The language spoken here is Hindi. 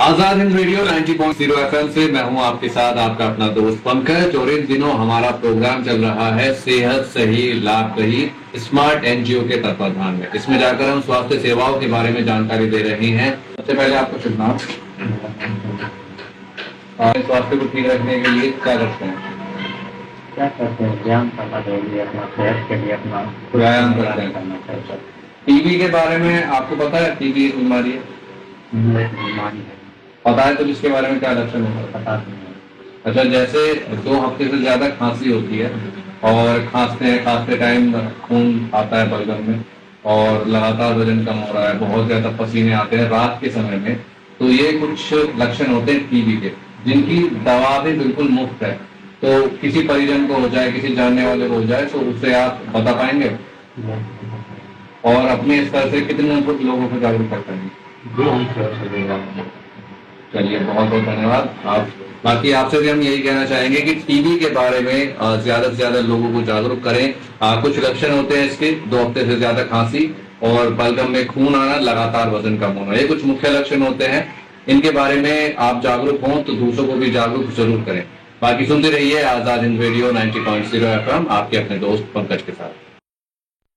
आजाद हिंद रेडियो 90.0 एफएम से मैं हूं आपके साथ आपका अपना दोस्त पंकज। और इन दिनों हमारा प्रोग्राम चल रहा है सेहत सही लाभ रही स्मार्ट एनजीओ के तत्वाधान में। इसमें जाकर हम स्वास्थ्य सेवाओं के बारे में जानकारी दे रहे हैं। सबसे पहले आपको शुभ नाम। स्वास्थ्य को ठीक रखने के लिए क्या करते हैं? क्या करते हैं? व्यायाम करना जरूरी है, अपना सेहत के लिए अपना व्यायाम करते हैं। टीबी के बारे में आपको पता है? टीबी एक बीमारी है, बीमारी है। पता है? तो इसके बारे में क्या लक्षण होता है? पता नहीं है। अच्छा, जैसे 2 हफ्ते से ज्यादा खांसी होती है और खांसते टाइम खून आता है बलगम में और लगातार वजन कम हो रहा है, बहुत ज्यादा पसीने आते हैं रात के समय में, तो ये कुछ लक्षण होते हैं टीबी के, जिनकी दवा भी बिल्कुल मुफ्त है। तो किसी परिजन को हो जाए, किसी जानने वाले को हो जाए, तो उससे आप बता पाएंगे और अपने स्तर से कितने लोगों को जागरूक कर पाएंगे? चलिए, बहुत बहुत धन्यवाद आप। बाकी आपसे भी हम यही कहना चाहेंगे कि टीबी के बारे में ज्यादा से ज्यादा लोगों को जागरूक करें। कुछ लक्षण होते हैं इसके, 2 हफ्ते से ज्यादा खांसी और बलगम में खून आना, लगातार वजन कम होना, ये कुछ मुख्य लक्षण होते हैं। इनके बारे में आप जागरूक हों तो दूसरों को भी जागरूक जरूर करें। बाकी सुनते रहिए आजाद हिंद रेडियो 90.0 एफएम, आपके अपने दोस्त पंकज के साथ।